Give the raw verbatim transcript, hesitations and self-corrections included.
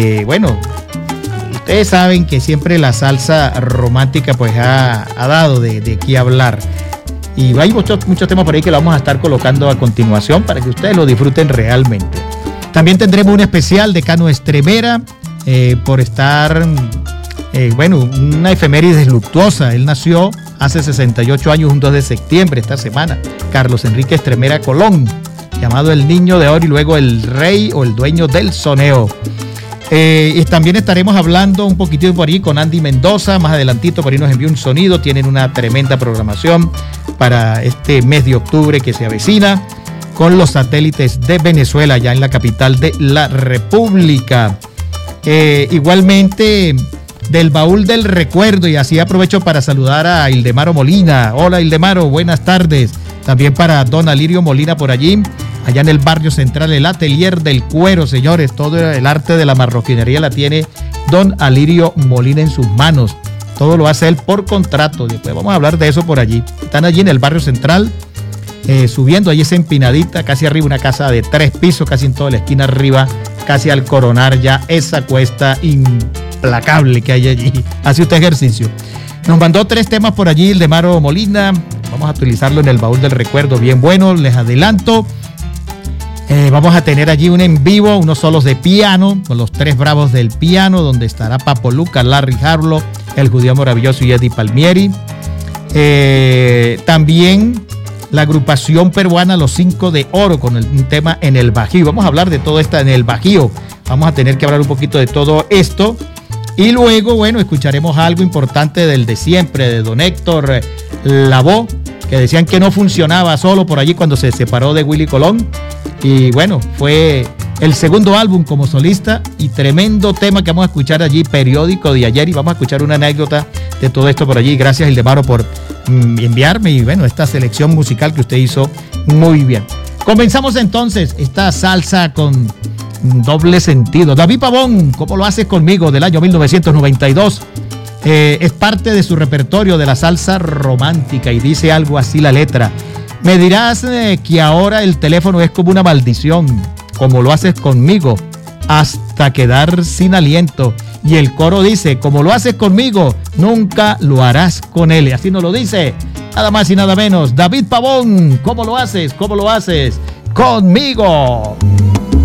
Eh, bueno, ustedes saben que siempre la salsa romántica pues ha, ha dado de, de qué hablar. Y hay muchos, muchos temas por ahí que lo vamos a estar colocando a continuación para que ustedes lo disfruten realmente. También tendremos un especial de Cano Estremera eh, por estar, eh, bueno, una efeméride luctuosa. Él nació hace sesenta y ocho años, un dos de septiembre, esta semana. Carlos Enrique Estremera Colón, llamado el Niño de Oro y luego el Rey o el Dueño del Soneo. Eh, y también estaremos hablando un poquitito por ahí con Andy Mendoza, más adelantito por ahí nos envió un sonido, tienen una tremenda programación para este mes de octubre que se avecina, con los satélites de Venezuela, ya en la capital de la República. Eh, igualmente, del baúl del recuerdo, y así aprovecho para saludar a Ildemaro Molina. Hola Ildemaro, buenas tardes. También para don Alirio Molina por allí, allá en el barrio central, el atelier del cuero, señores, todo el arte de la marroquinería la tiene don Alirio Molina en sus manos. Todo lo hace él por contrato. Después vamos a hablar de eso por allí. Están allí en el barrio central, eh, subiendo allí esa empinadita, casi arriba, una casa de tres pisos, casi en toda la esquina arriba, casi al coronar ya esa cuesta implacable que hay allí. Hace usted ejercicio. Nos mandó tres temas por allí, Ildemaro Molina. Vamos a utilizarlo en el baúl del recuerdo, bien bueno, les adelanto. Eh, vamos a tener allí un en vivo, unos solos de piano, con los tres bravos del piano, donde estará Papo Luca, Larry Harlow, el Judío Maravilloso y Eddie Palmieri. Eh, también la agrupación peruana Los Cinco de Oro, con el, un tema en el Bajío. Vamos a hablar de todo esto en el Bajío. Vamos a tener que hablar un poquito de todo esto. Y luego, bueno, escucharemos algo importante del de siempre, de don Héctor Lavoe, que decían que no funcionaba solo por allí cuando se separó de Willy Colón. Y bueno, fue el segundo álbum como solista y tremendo tema que vamos a escuchar allí, Periódico de Ayer, y vamos a escuchar una anécdota de todo esto por allí. Gracias, Ildemaro, por mm, enviarme y bueno, esta selección musical que usted hizo muy bien. Comenzamos entonces esta salsa con doble sentido. David Pavón, ¿cómo lo haces conmigo?, del año mil novecientos noventa y dos. Eh, es parte de su repertorio de la salsa romántica y dice algo así la letra. Me dirás eh, que ahora el teléfono es como una maldición, como lo haces conmigo, hasta quedar sin aliento. Y el coro dice, como lo haces conmigo, nunca lo harás con él. Y así nos lo dice, nada más y nada menos, David Pavón. ¿Cómo lo haces? ¿Cómo lo haces? Conmigo.